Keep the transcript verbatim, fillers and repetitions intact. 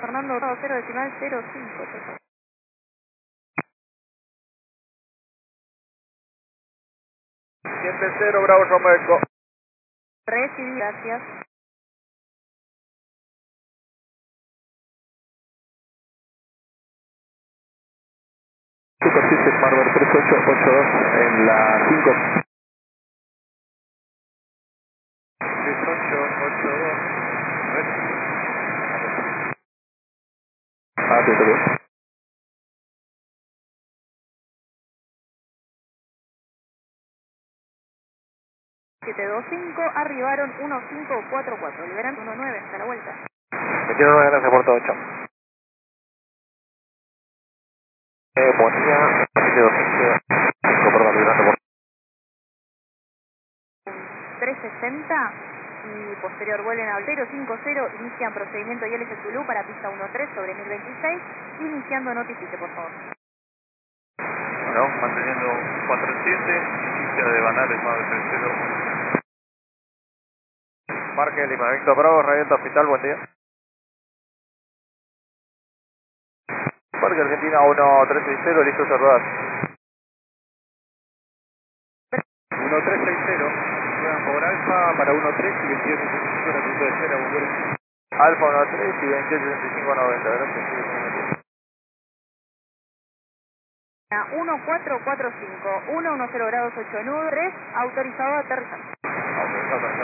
Fernando Bravo cero decimal cero cinco. siete cero, Bravo Romero. Recibí, gracias. Superficie Marver tres ocho ocho dos en la cinco. tres ocho ocho dos. Ah, sí, sí. siete dos cinco, arribaron uno cinco cuatro cuatro, liberan uno nueve hasta la vuelta. Me quiero dar gracias por todo, chao. Eh, buen día, siete dos cinco, perdón, liberando por... trescientos sesenta y posterior vuelen al cero cinco cero, inician procedimiento I L S Zulu para pista uno tres sobre mil veintiséis, iniciando notifique, por favor. No, manteniendo cuatro siete, inicia de Banales nueve tres cero. Parque Lima Víctor Bravo, Radiante Hospital, buen día. Parque Argentina uno tres seis cero, listo cerrar. uno tres seis cero, juegan por Alfa para uno tres y veintiocho sesenta y cinco en el punto de espera, volver. Alfa uno tres y veintiocho sesenta y cinco noventa, gracias. uno cuatro cuatro cinco, uno uno cero grados ocho nueve, tres, autorizado a aterrizar. Autorizado.